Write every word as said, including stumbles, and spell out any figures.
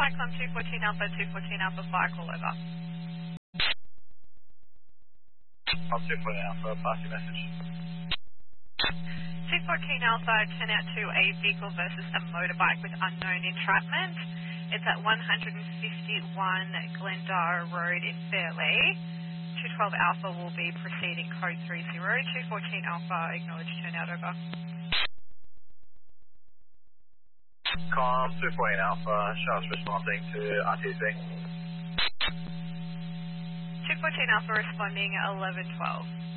Cyclone two fourteen Alpha, two fourteen Alpha, fire call over. I'm two fourteen Alpha, pass your message. two fourteen Alpha, turn out to a vehicle versus a motorbike with unknown entrapment. It's at one fifty-one Glendara Road in Fairley. two twelve Alpha will be proceeding code three zero. two fourteen Alpha, acknowledge turnout over. Com two fourteen Alpha, Charles responding to R T C. two fourteen Alpha responding eleven twelve.